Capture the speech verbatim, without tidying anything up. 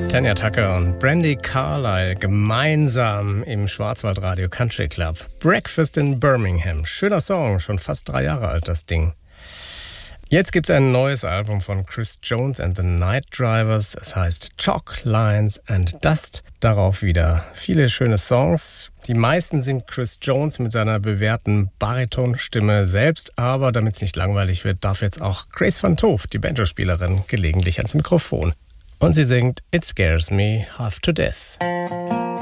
Tanya Tucker und Brandi Carlile gemeinsam im Schwarzwaldradio Country Club. Breakfast in Birmingham. Schöner Song, schon fast drei Jahre alt das Ding. Jetzt gibt es ein neues Album von Chris Jones and the Night Drivers. Es heißt Chalk, Lines and Dust. Darauf wieder viele schöne Songs. Die meisten singt Chris Jones mit seiner bewährten Baritonstimme selbst. Aber damit es nicht langweilig wird, darf jetzt auch Grace Van Toof, die Banjospielerin, gelegentlich ans Mikrofon. Und sie singt It Scares Me Half to Death.